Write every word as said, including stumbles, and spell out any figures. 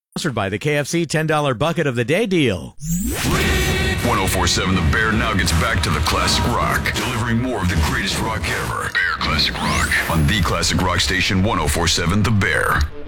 Sponsored by the K F C ten dollar Bucket of the Day deal. ten forty-seven The Bear now gets back to the classic rock, delivering more of the greatest rock ever. Bear Classic Rock on the classic rock station ten forty-seven The Bear.